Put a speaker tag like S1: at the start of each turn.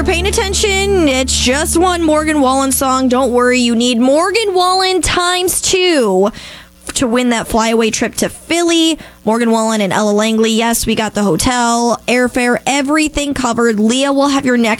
S1: paying attention, it's just one Morgan Wallen song. Don't worry, you need Morgan Wallen times 2 to win that flyaway trip to Philly. Morgan Wallen and Ella Langley. Yes, we got the hotel, airfare, everything covered. Leah will have your next